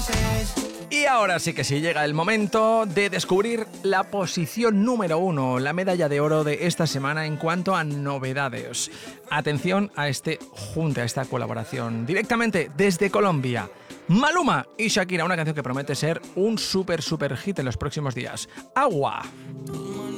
Y ahora sí que sí llega el momento de descubrir la posición número 1, la medalla de oro de esta semana en cuanto a novedades. Atención a este junte, a esta colaboración. Directamente desde Colombia, Maluma y Shakira, una canción que promete ser un super hit en los próximos días. Agua. Tu